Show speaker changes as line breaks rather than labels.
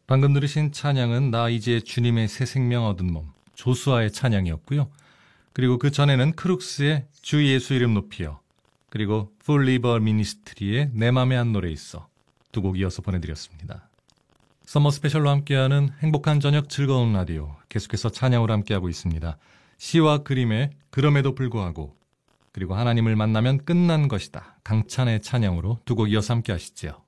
방금 들으신 찬양은 나 이제 주님의 새 생명 얻은 몸, 조수아의 찬양이었고요. 그리고 그 전에는 크룩스의 주 예수 이름 높이여, 그리고 풀리버 미니스트리의 내 맘에 한 노래 있어, 두 곡 이어서 보내드렸습니다. 서머 스페셜로 함께하는 행복한 저녁 즐거운 라디오, 계속해서 찬양으로 함께하고 있습니다. 시와 그림의 그럼에도 불구하고, 그리고 하나님을 만나면 끝난 것이다, 강찬의 찬양으로 두 곡 이어서 함께하시죠.